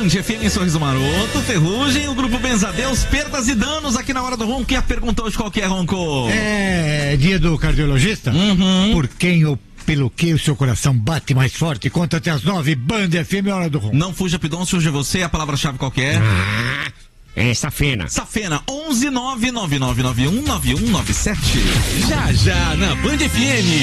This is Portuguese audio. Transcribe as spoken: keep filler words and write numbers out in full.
F M, Sorriso Maroto, Ferrugem, o Grupo Benzadeus, perdas e danos aqui na Hora do Ronco. E a pergunta hoje qual que é, Ronco? É dia do cardiologista? Uhum. Por quem ou pelo que o seu coração bate mais forte? Conta até as nove, Band F M, Hora do Ronco. Não fuja, Pidon, surge você, a palavra-chave qual que é? Ah, é Safena. Safena, onze nove nove nove nove um nove um nove sete. Já, já, na Band F M.